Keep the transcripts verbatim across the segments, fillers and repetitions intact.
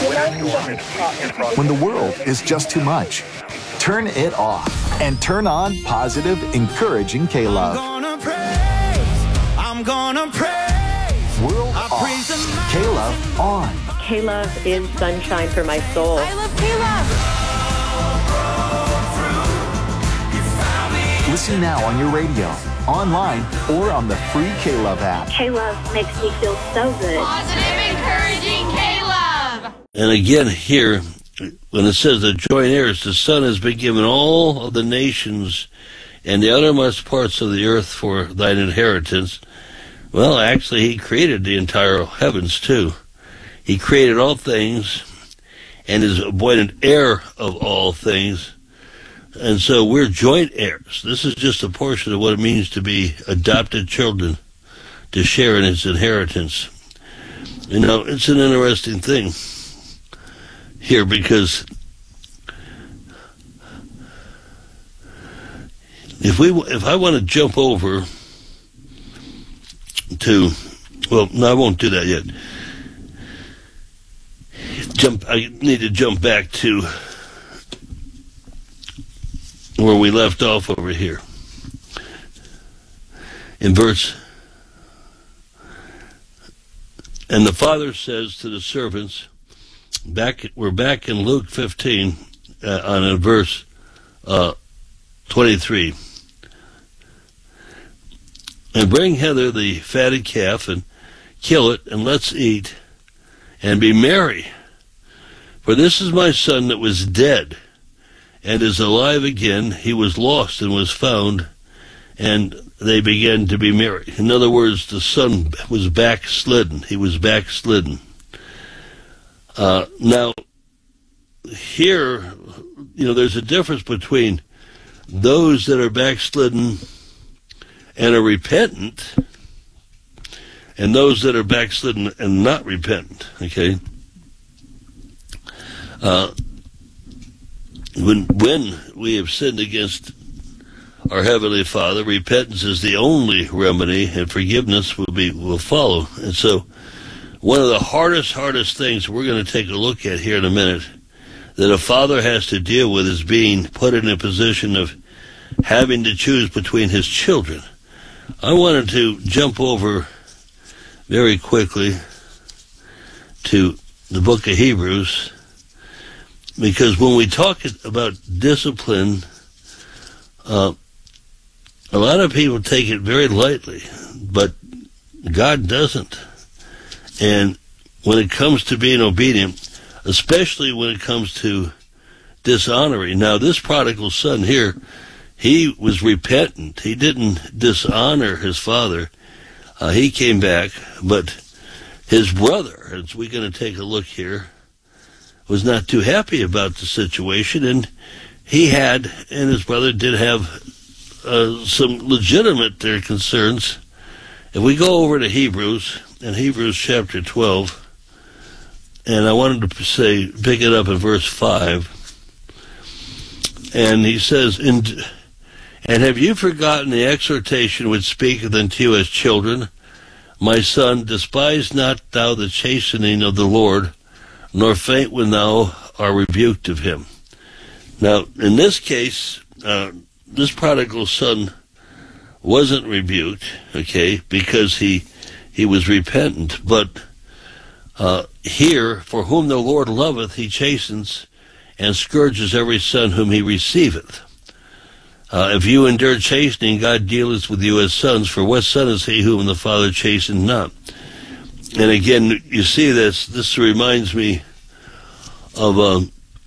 When the world is just too much, turn it off and turn on positive, encouraging K-Love. I'm gonna praise, I'm gonna praise. World I off, praise the K-Love on. K-Love is sunshine for my soul. I love K-Love. Listen now on your radio, online, or on the free K-Love app. K-Love makes me feel so good. Positive, encouraging K-Love. And again here, when it says the joint heirs, the Son has been given all of the nations and the uttermost parts of the earth for thine inheritance. Well, actually, he created the entire heavens, too. He created all things and is appointed heir of all things. And so we're joint heirs. This is just a portion of what it means to be adopted children, to share in his inheritance. You know, it's an interesting thing here because if we, if I want to jump over to, well, no, I won't do that yet. Jump. I need to jump back to where we left off over here in verse. And the father says to the servants, back we're back in Luke fifteen uh, on a verse uh, twenty-three. And bring hither the fatted calf and kill it, and let's eat and be merry. For this is my son that was dead and is alive again. He was lost and was found, and they began to be merry. In other words, the son was backslidden. He was backslidden. Uh, now, here, you know, there's a difference between those that are backslidden and are repentant and those that are backslidden and not repentant, okay? Uh, when when we have sinned against our Heavenly Father, repentance is the only remedy, and forgiveness will be will follow. And so, one of the hardest, hardest things we're going to take a look at here in a minute that a father has to deal with is being put in a position of having to choose between his children. I wanted to jump over very quickly to the book of Hebrews, because when we talk about discipline, uh, a lot of people take it very lightly, but God doesn't. And when it comes to being obedient, especially when it comes to dishonoring. Now, this prodigal son here, he was repentant. He didn't dishonor his father. Uh, he came back, but his brother, as we're going to take a look here, was not too happy about the situation, and he had, and his brother did have uh, some legitimate their concerns. If we go over to Hebrews, in Hebrews chapter twelve, and I wanted to say, pick it up in verse five, and he says, in, and have you forgotten the exhortation which speaketh unto you as children? My son, despise not thou the chastening of the Lord, nor faint when thou art rebuked of him. Now, in this case, uh, this prodigal son wasn't rebuked, okay, because he he was repentant. But uh, here, for whom the Lord loveth, he chastens and scourges every son whom he receiveth. Uh, if you endure chastening, God dealeth with you as sons, for what son is he whom the Father chastened not? And again, you see this, this reminds me of uh,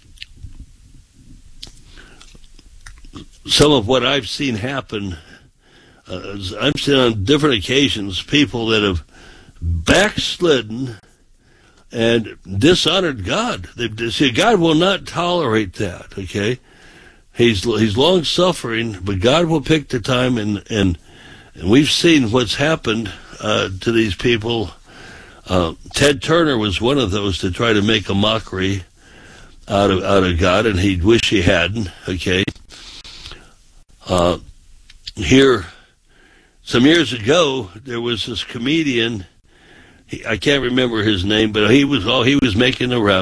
some of what I've seen happen. Uh, I've seen on different occasions people that have backslidden and dishonored God. They, see, God will not tolerate that, okay? He's he's long-suffering, but God will pick the time, and, and, and we've seen what's happened uh, to these people. Uh, Ted Turner was one of those to try to make a mockery out of out of God, and he'd wish he hadn't, okay? Uh, here, some years ago, there was this comedian, he, I can't remember his name, but he was all he was making around.